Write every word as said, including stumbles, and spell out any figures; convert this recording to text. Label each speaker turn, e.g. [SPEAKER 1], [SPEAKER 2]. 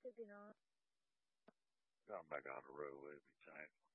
[SPEAKER 1] Got back on the road with me, James.